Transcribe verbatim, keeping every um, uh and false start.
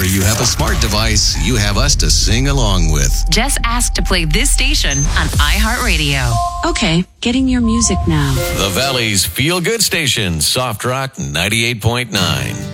you have a smart device, you have us to sing along with. Just ask to play this station on iHeartRadio. Okay, getting your music now. The Valley's feel-good station, Soft Rock ninety-eight point nine.